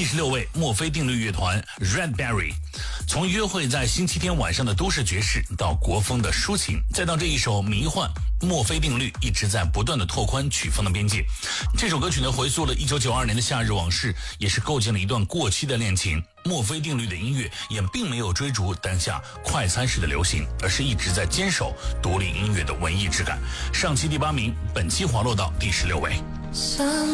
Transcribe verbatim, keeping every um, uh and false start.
第十六位，墨菲定律乐团 Redberry。从约会在星期天晚上的都市爵士，到国风的抒情，再到这一首迷幻，墨菲定律一直在不断的拓宽曲风的边界。这首歌曲呢，回溯了一九九二年的夏日往事，也是构建了一段过期的恋情。墨菲定律的音乐也并没有追逐当下快餐式的流行，而是一直在坚守独立音乐的文艺质感。上期第八名，本期滑落到第十六位。